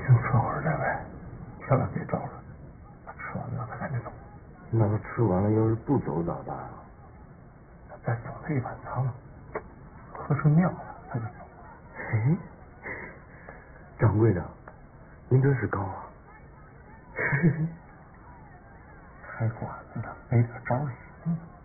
先伺候着这位，千万别招惹。吃完了他赶紧走。 那他吃完了要是不走咋办啊？ 再请他一碗汤，喝出尿了他就走。 嘿，掌柜的，您真是高啊！ 开馆子的没点招行。